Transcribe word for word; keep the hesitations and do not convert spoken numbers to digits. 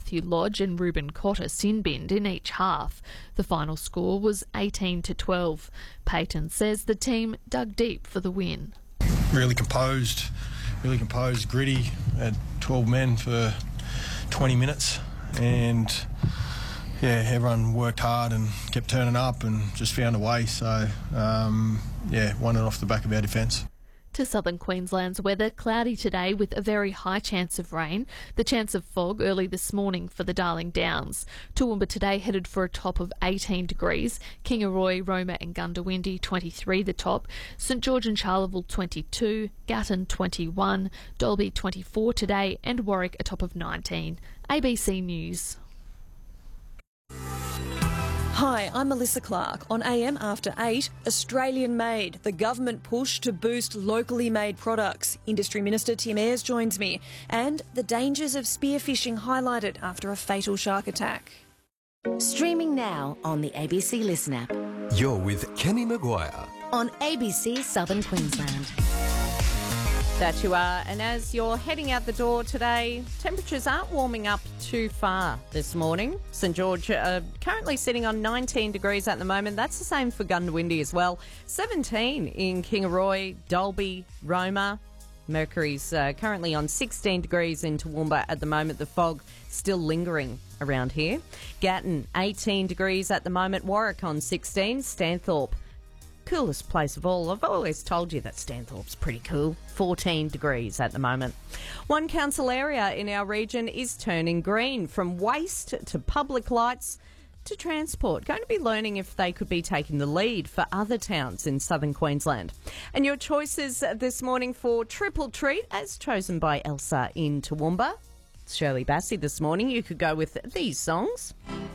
Matthew Lodge and Ruben Cotter sin-binned in each half. The final score was eighteen to twelve. Payton says the team dug deep for the win. Really composed, really composed, gritty. Had twelve men for twenty minutes, and yeah, everyone worked hard and kept turning up and just found a way. So um, yeah, won it off the back of our defence. To southern Queensland's weather, cloudy today with a very high chance of rain. The chance of fog early this morning for the Darling Downs. Toowoomba today headed for a top of eighteen degrees. Kingaroy, Roma and Gundawindi twenty-three the top. St George and Charleville twenty-two. Gatton twenty-one. Dalby twenty-four today and Warwick a top of nineteen. A B C News. Hi, I'm Melissa Clark. On A M After eight, Australian made, the government push to boost locally made products. Industry Minister Tim Ayres joins me. And the dangers of spearfishing highlighted after a fatal shark attack. Streaming now on the A B C Listen app. You're with Kenny Maguire on A B C Southern Queensland. That you are, and as you're heading out the door today, temperatures aren't warming up too far this morning. St George uh, currently sitting on nineteen degrees at the moment. That's the same for Gundawindi as well. seventeen in Kingaroy, Dalby, Roma. Mercury's uh, currently on sixteen degrees in Toowoomba at the moment. The fog still lingering around here. Gatton, eighteen degrees at the moment. Warwick on sixteen. Stanthorpe, coolest place of all. I've always told you that Stanthorpe's pretty cool. fourteen degrees at the moment. One council area in our region is turning green, from waste to public lights to transport. Going to be learning if they could be taking the lead for other towns in southern Queensland. And your choices this morning for Triple Treat, as chosen by Elsa in Toowoomba. It's Shirley Bassey this morning. You could go with these songs.